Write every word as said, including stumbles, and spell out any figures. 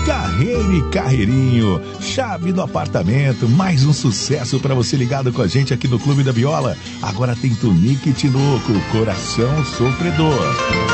Carreire Carreirinho, chave do apartamento, mais um sucesso para você ligado com a gente aqui no Clube da Viola. Agora tem Tunique e Tinoco, Coração Sofredor.